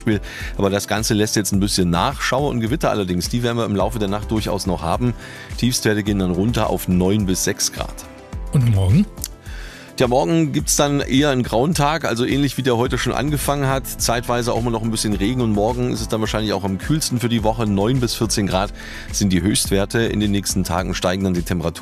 Aber das Ganze lässt jetzt ein bisschen nach. Schauer und Gewitter allerdings, die werden wir im Laufe der Nacht durchaus noch haben. Tiefstwerte gehen dann runter auf 9 bis 6 Grad. Und morgen? Ja, morgen gibt's dann eher einen grauen Tag, also ähnlich wie der heute schon angefangen hat. Zeitweise auch mal noch ein bisschen Regen und morgen ist es dann wahrscheinlich auch am kühlsten für die Woche. 9 bis 14 Grad sind die Höchstwerte. In den nächsten Tagen steigen dann die Temperaturen